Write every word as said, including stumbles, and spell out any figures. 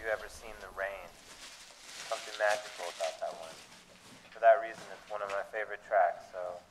you ever seen The Rain? Something magical about that one. For that reason, it's one of my favorite tracks, so